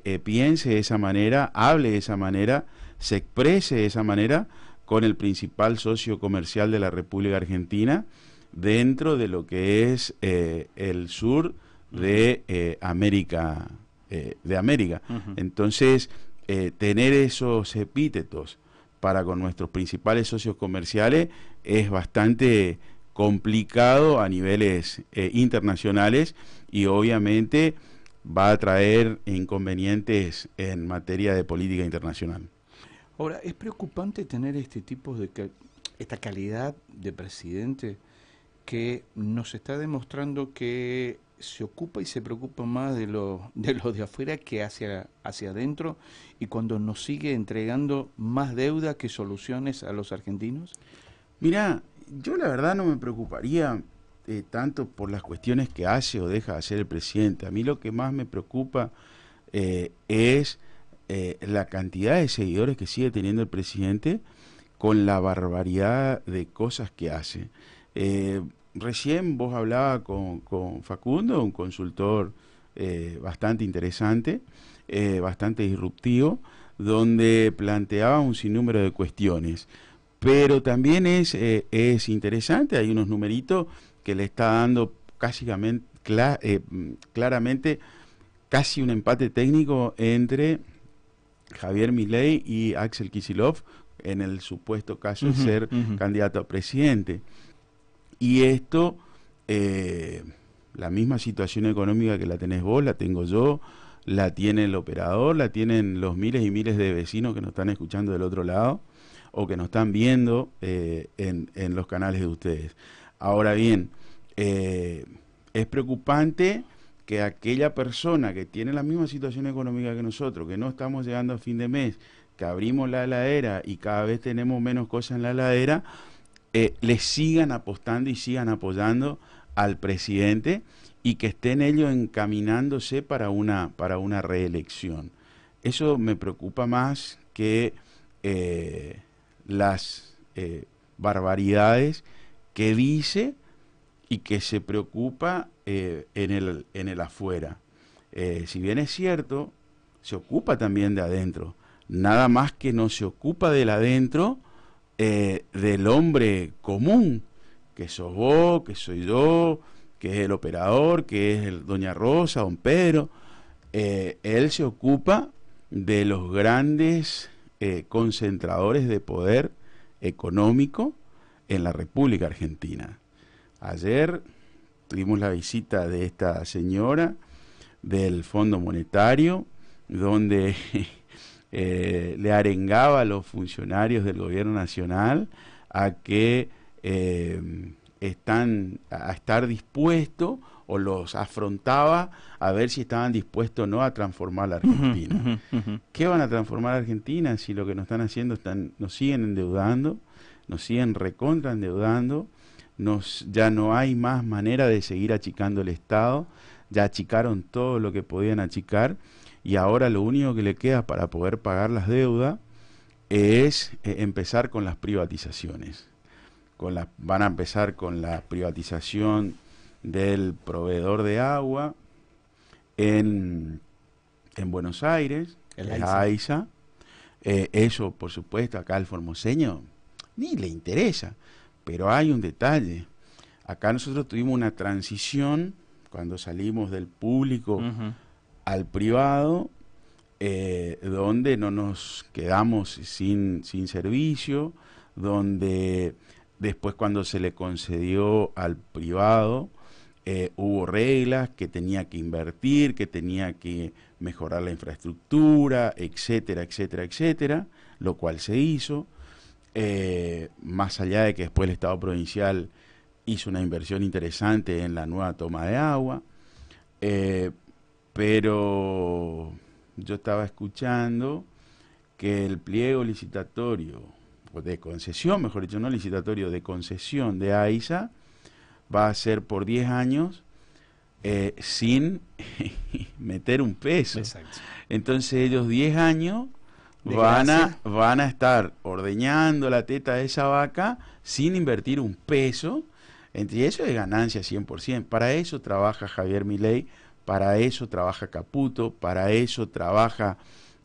piense de esa manera, hable de esa manera, se exprese de esa manera con el principal socio comercial de la República Argentina dentro de lo que es el sur de América. Entonces, tener esos epítetos para con nuestros principales socios comerciales es bastante complicado a niveles internacionales y obviamente va a traer inconvenientes en materia de política internacional. Ahora, ¿es preocupante tener este tipo de esta calidad de presidente que nos está demostrando que se ocupa y se preocupa más de lo de afuera que hacia adentro, y cuando nos sigue entregando más deuda que soluciones a los argentinos? Mirá, yo la verdad no me preocuparía tanto por las cuestiones que hace o deja de hacer el presidente. A mí lo que más me preocupa es la cantidad de seguidores que sigue teniendo el presidente con la barbaridad de cosas que hace. Recién vos hablabas con Facundo, un consultor bastante interesante, bastante disruptivo, donde planteaba un sinnúmero de cuestiones. Pero también es interesante, hay unos numeritos que le está dando claramente casi un empate técnico entre Javier Milei y Axel Kicillof en el supuesto caso de ser candidato a presidente. Y esto, la misma situación económica que la tenés vos, la tengo yo, la tiene el operador, la tienen los miles y miles de vecinos que nos están escuchando del otro lado o que nos están viendo en los canales de ustedes. Ahora bien, es preocupante que aquella persona que tiene la misma situación económica que nosotros, que no estamos llegando a fin de mes, que abrimos la heladera y cada vez tenemos menos cosas en la heladera, le sigan apostando y sigan apoyando al presidente y que estén ellos encaminándose para una reelección. Eso me preocupa más que las barbaridades que dice y que se preocupa en el afuera. Si bien es cierto, se ocupa también de adentro, nada más que no se ocupa del adentro del hombre común, que sos vos, que soy yo, que es el operador, que es doña Rosa, don Pedro. Él se ocupa de los grandes concentradores de poder económico en la República Argentina. Ayer tuvimos la visita de esta señora del Fondo Monetario, donde le arengaba a los funcionarios del gobierno nacional a que estar dispuestos, o los afrontaba a ver si estaban dispuestos o no a transformar la Argentina. ¿Qué van a transformar a Argentina si lo que nos están haciendo nos siguen endeudando, nos siguen recontra endeudando? Ya no hay más manera de seguir achicando el Estado, ya achicaron todo lo que podían achicar y ahora lo único que le queda para poder pagar las deudas es empezar con las privatizaciones. Van a empezar con la privatización del proveedor de agua en Buenos Aires, el AISA. Eso, por supuesto, acá al formoseño ni le interesa. Pero hay un detalle. Acá nosotros tuvimos una transición cuando salimos del público al privado, donde no nos quedamos sin servicio, donde después cuando se le concedió al privado, hubo reglas que tenía que invertir, que tenía que mejorar la infraestructura, etcétera, etcétera, etcétera, lo cual se hizo. Más allá de que después el Estado provincial hizo una inversión interesante en la nueva toma de agua, pero yo estaba escuchando que el pliego licitatorio, o de concesión, mejor dicho, no licitatorio, de concesión de AISA, va a ser por 10 años sin meter un peso. Exacto. Entonces ellos 10 años van a estar ordeñando la teta de esa vaca sin invertir un peso. Entre eso es ganancia 100%. Para eso trabaja Javier Milei, para eso trabaja Caputo, para eso trabaja